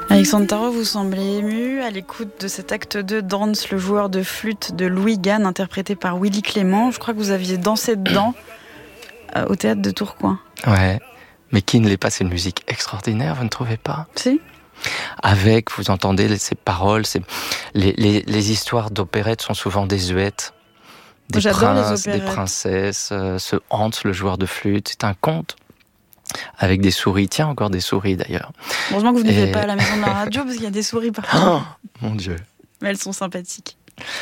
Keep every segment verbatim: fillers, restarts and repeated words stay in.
Alexandre Tarot, vous semblez ému à l'écoute de cet acte deux, Danse, le joueur de flûte de Louis Gann, interprété par Willy Clément. Je crois que vous aviez dansé dedans euh, au théâtre de Tourcoing. Ouais, mais qui ne l'est pas, c'est une musique extraordinaire, vous ne trouvez pas ? Si. Avec, vous entendez ces paroles, ces... Les, les, les histoires d'opérette sont souvent désuètes. Des J'adore princes, les des opérettes. princesses, euh, ce Hans, le joueur de flûte, c'est un conte. Avec des souris, tiens, encore des souris d'ailleurs. Heureusement que vous ne vivez Et... pas à la maison de la radio, parce qu'il y a des souris partout. Oh, mon Dieu. Mais elles sont sympathiques.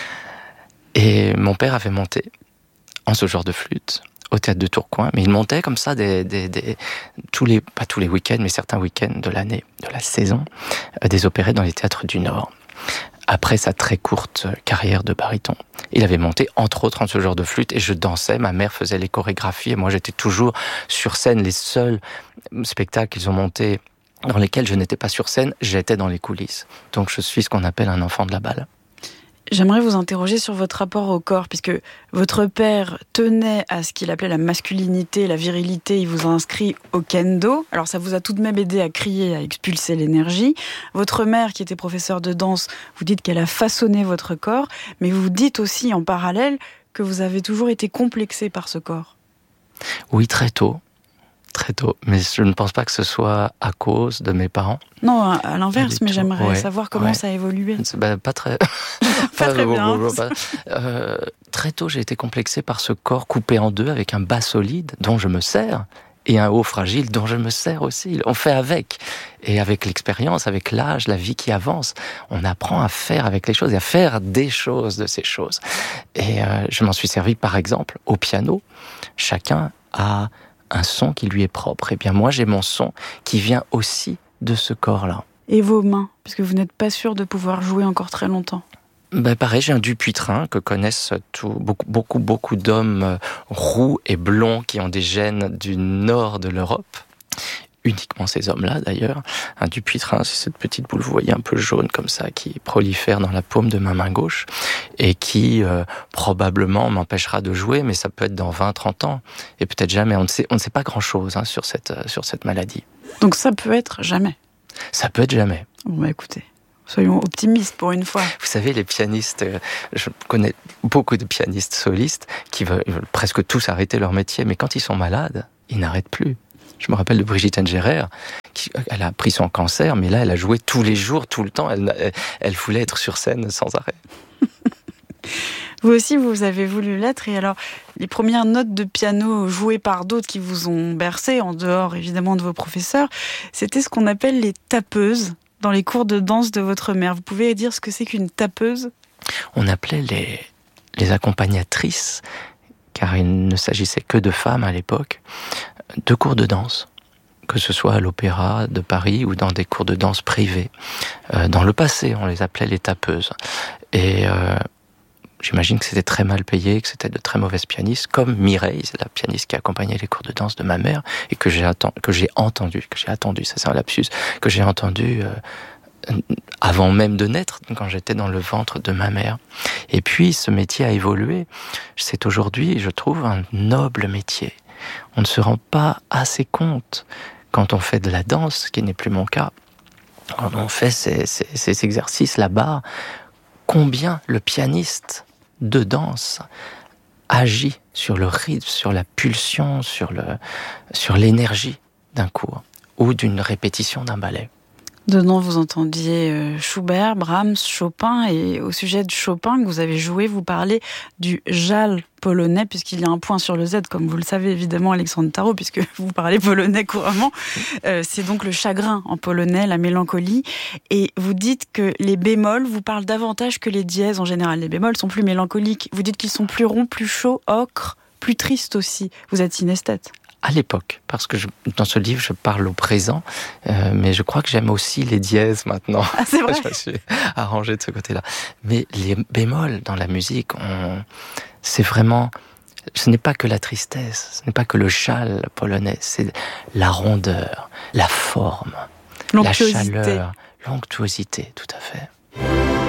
Et mon père avait monté en ce genre de flûte au théâtre de Tourcoing, mais il montait comme ça des, des, des, tous les, pas tous les week-ends, mais certains week-ends de l'année, de la saison, euh, des opérettes dans les théâtres du Nord. Après sa très courte carrière de baryton, il avait monté entre autres en ce genre de flûte et je dansais, ma mère faisait les chorégraphies et moi j'étais toujours sur scène. Les seuls spectacles qu'ils ont montés dans lesquels je n'étais pas sur scène, j'étais dans les coulisses. Donc je suis ce qu'on appelle un enfant de la balle. J'aimerais vous interroger sur votre rapport au corps, puisque votre père tenait à ce qu'il appelait la masculinité, la virilité. Il vous a inscrit au kendo. Alors ça vous a tout de même aidé à crier, à expulser l'énergie. Votre mère, qui était professeure de danse, vous dites qu'elle a façonné votre corps, mais vous dites aussi en parallèle que vous avez toujours été complexé par ce corps. Oui, très tôt. Très tôt, mais je ne pense pas que ce soit à cause de mes parents. Non, à l'inverse, mais j'aimerais ouais, savoir comment ouais. ça a évolué. Ben, pas très, pas, pas très bon, bien. Bon, pas... Euh, très tôt, j'ai été complexé par ce corps coupé en deux avec un bas solide dont je me sers et un haut fragile dont je me sers aussi. On fait avec. Et avec l'expérience, avec l'âge, la vie qui avance, on apprend à faire avec les choses et à faire des choses de ces choses. Et euh, je m'en suis servi, par exemple, au piano. Chacun a un son qui lui est propre. Et bien moi, j'ai mon son qui vient aussi de ce corps-là. Et vos mains, puisque vous n'êtes pas sûr de pouvoir jouer encore très longtemps. Ben pareil, j'ai un Dupuytren que connaissent tout, beaucoup, beaucoup, beaucoup d'hommes roux et blonds qui ont des gènes du nord de l'Europe. Uniquement ces hommes-là, d'ailleurs. Un Dupuytren, c'est cette petite boule, vous voyez, un peu jaune comme ça, qui prolifère dans la paume de ma main gauche et qui, euh, probablement, m'empêchera de jouer, mais ça peut être dans vingt, trente ans. Et peut-être jamais. On ne sait, on ne sait pas grand-chose hein, sur cette, euh, sur cette maladie. Donc ça peut être jamais. Ça peut être jamais. Bon, bah écoutez, soyons optimistes pour une fois. Vous savez, les pianistes, euh, je connais beaucoup de pianistes solistes qui veulent, veulent presque tous arrêter leur métier, mais quand ils sont malades, ils n'arrêtent plus. Je me rappelle de Brigitte Engerer, qui, elle a pris son cancer, mais là, elle a joué tous les jours, tout le temps. Elle, elle, elle voulait être sur scène sans arrêt. Vous aussi, vous avez voulu l'être. Et alors, les premières notes de piano jouées par d'autres qui vous ont bercé, en dehors évidemment de vos professeurs, c'était ce qu'on appelle les tapeuses dans les cours de danse de votre mère. Vous pouvez dire ce que c'est qu'une tapeuse ? On appelait les, les accompagnatrices, car il ne s'agissait que de femmes à l'époque, de cours de danse, que ce soit à l'Opéra de Paris ou dans des cours de danse privés. Euh, dans le passé, on les appelait les tapeuses. Et euh, j'imagine que c'était très mal payé, que c'était de très mauvaises pianistes, comme Mireille, c'est la pianiste qui accompagnait les cours de danse de ma mère, et que j'ai, atten- que j'ai entendu, que j'ai attendu, ça c'est un lapsus, que j'ai entendu euh, avant même de naître, quand j'étais dans le ventre de ma mère. Et puis, ce métier a évolué. C'est aujourd'hui, je trouve, un noble métier. On ne se rend pas assez compte, quand on fait de la danse, ce qui n'est plus mon cas, quand on fait ces, ces, ces exercices là-bas, combien le pianiste de danse agit sur le rythme, sur la pulsion, sur, le, sur l'énergie d'un cours ou d'une répétition d'un ballet. Dedans, vous entendiez Schubert, Brahms, Chopin, et au sujet de Chopin que vous avez joué, vous parlez du Żal polonais, puisqu'il y a un point sur le Z, comme vous le savez évidemment, Alexandre Tarot, puisque vous parlez polonais couramment. Euh, c'est donc le chagrin en polonais, la mélancolie. Et vous dites que les bémols vous parlent davantage que les dièses en général. Les bémols sont plus mélancoliques. Vous dites qu'ils sont plus ronds, plus chauds, ocre, plus tristes aussi. Vous êtes synesthète. À l'époque, parce que je, dans ce livre, je parle au présent, euh, mais je crois que j'aime aussi les dièses maintenant. Ah, c'est vrai. Je me suis arrangé de ce côté-là. Mais les bémols dans la musique, on, c'est vraiment... Ce n'est pas que la tristesse, ce n'est pas que le châle polonais, c'est la rondeur, la forme, la chaleur, l'onctuosité, tout à fait.